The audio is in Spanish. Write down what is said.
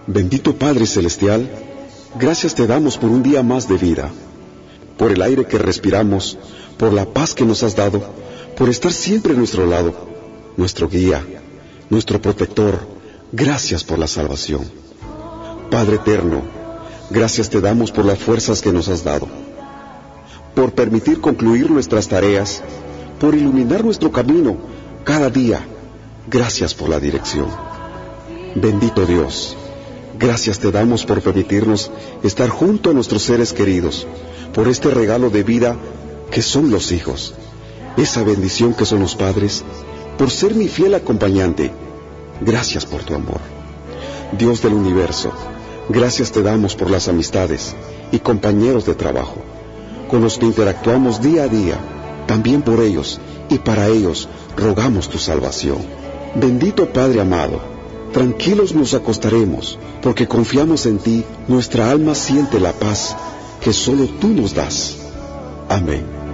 Bendito Padre Celestial, gracias te damos por un día más de vida, por el aire que respiramos, por la paz que nos has dado, por estar siempre a nuestro lado, nuestro guía, nuestro protector. Gracias por la salvación. Padre eterno, gracias te damos por las fuerzas que nos has dado, por permitir concluir nuestras tareas, por iluminar nuestro camino cada día. Gracias por la dirección. Bendito Dios, gracias te damos por permitirnos estar junto a nuestros seres queridos, por este regalo de vida que son los hijos, esa bendición que son los padres, por ser mi fiel acompañante. Gracias por tu amor. Dios del universo, gracias te damos por las amistades y compañeros de trabajo, con los que interactuamos día a día. También por ellos y para ellos rogamos tu salvación. Bendito Padre amado, tranquilos nos acostaremos, porque confiamos en ti. Nuestra alma siente la paz que solo tú nos das. Amén.